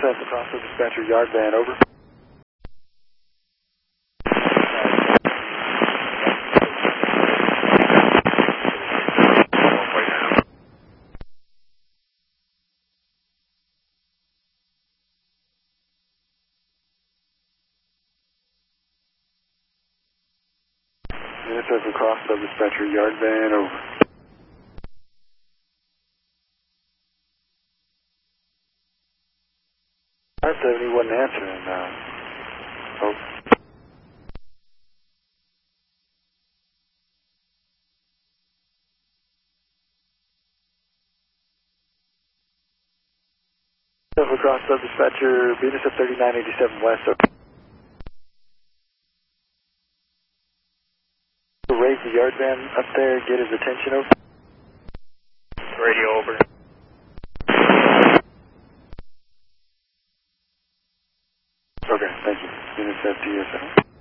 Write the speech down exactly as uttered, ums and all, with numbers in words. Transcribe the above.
Test across the dispatcher yard van, over. Unit Test across the dispatcher yard van, over. five seventy wasn't answering, uh, over. Across sub dispatcher, Venus at thirty-nine eighty-seven west. So raise the yard van up there, get his attention, over. Radio over. Okay, thank you. Unit at T S L.